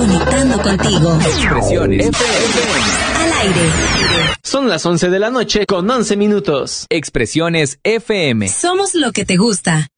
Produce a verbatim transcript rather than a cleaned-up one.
Conectando contigo. Expresiones F M. Al aire. Son las once de la noche con once minutos. Expresiones F M. Somos lo que te gusta.